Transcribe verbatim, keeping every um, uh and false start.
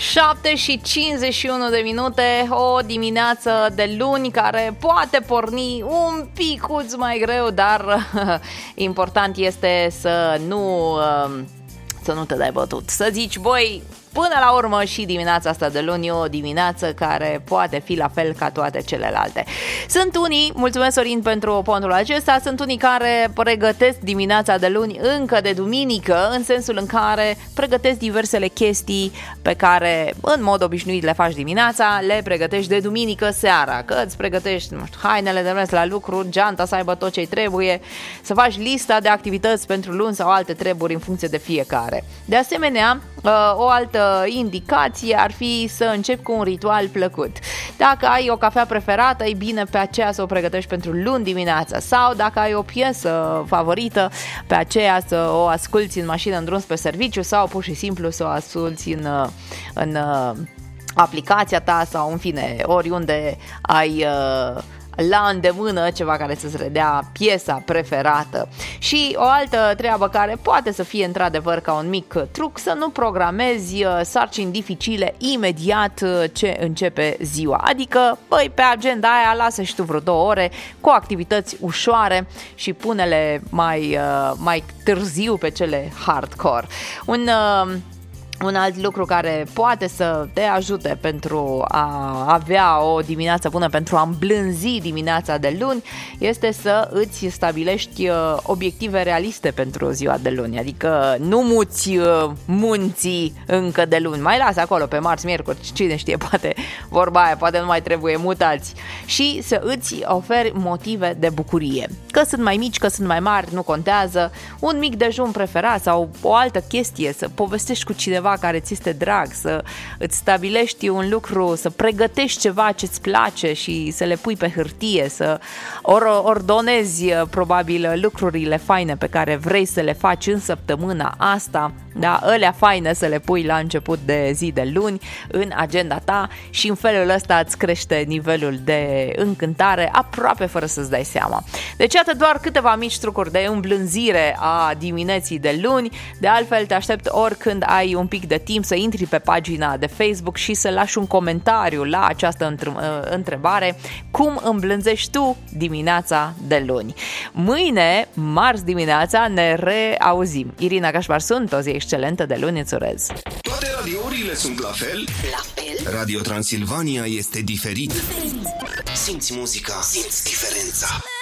șapte și cincizeci și unu de minute, o dimineață de luni care poate porni un picuț mai greu, dar important este să nu, să nu te dai bătut. Să zici, băi, până la urmă și dimineața asta de luni e o dimineață care poate fi la fel ca toate celelalte. Sunt unii, mulțumesc Sorin pentru pontul acesta, sunt unii care pregătesc dimineața de luni încă de duminică, în sensul în care pregătesc diversele chestii pe care în mod obișnuit le faci dimineața, le pregătești de duminică seara, că îți pregătești, nu știu, hainele de mers la lucru, geanta să aibă tot ce-i trebuie, să faci lista de activități pentru luni sau alte treburi în funcție de fiecare. De asemenea, o altă indicație ar fi să începi cu un ritual plăcut. Dacă ai o cafea preferată, e bine pe aceea să o pregătești pentru luni dimineața, sau dacă ai o piesă favorită, pe aceea să o asculți în mașină în drum spre serviciu sau pur și simplu să o asculți în, în aplicația ta sau în fine oriunde ai la îndemână ceva care să-ți redea piesa preferată. Și o altă treabă care poate să fie într-adevăr ca un mic truc, să nu programezi sarcini dificile imediat ce începe ziua. Adică, băi, pe agenda aia lasă și tu vreo două ore cu activități ușoare și pune-le mai, mai târziu pe cele hardcore. Un... Un alt lucru care poate să te ajute pentru a avea o dimineață bună, pentru a îmblânzi dimineața de luni, este să îți stabilești obiective realiste pentru ziua de luni. Adică nu muți munții încă de luni, mai lasă acolo pe marți, miercuri, cine știe, poate vorba aia, poate nu mai trebuie mutați. Și să îți oferi motive de bucurie. Că sunt mai mici, că sunt mai mari, nu contează. Un mic dejun preferat sau o altă chestie, să povestești cu cineva care ți este drag, să îți stabilești un lucru, să pregătești ceva ce-ți place și să le pui pe hârtie, să or- ordonezi probabil lucrurile faine pe care vrei să le faci în săptămâna asta, da, alea faine să le pui la început de zi de luni în agenda ta și în felul ăsta îți crește nivelul de încântare aproape fără să-ți dai seama. Deci iată doar câteva mici trucuri de îmblânzire a dimineții de luni. De altfel te aștept oricând ai un pic de timp să intri pe pagina de Facebook și să lași un comentariu la această întrebare: cum îmblânzești tu dimineața de luni? Mâine, marți dimineața, ne reauzim. Irina Cașmar sunt, o zi excelentă de luni îți urez. Toate radiourile sunt la fel? La fel? Radio Transilvania este diferit. Diferit. Simți muzica, simți diferența.